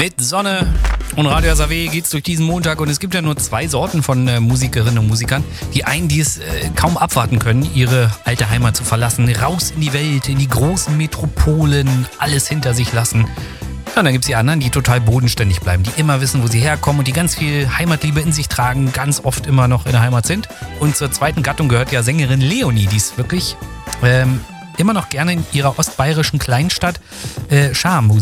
Mit Sonne und Radio SAW geht's durch diesen Montag und es gibt ja nur zwei Sorten von Musikerinnen und Musikern. Die einen, die es kaum abwarten können, ihre alte Heimat zu verlassen, raus in die Welt, in die großen Metropolen, alles hinter sich lassen. Ja, und dann gibt's die anderen, die total bodenständig bleiben, die immer wissen, wo sie herkommen und die ganz viel Heimatliebe in sich tragen, ganz oft immer noch in der Heimat sind. Und zur zweiten Gattung gehört ja Sängerin Leonie, die ist wirklich immer noch gerne in ihrer ostbayerischen Kleinstadt Schaarmusik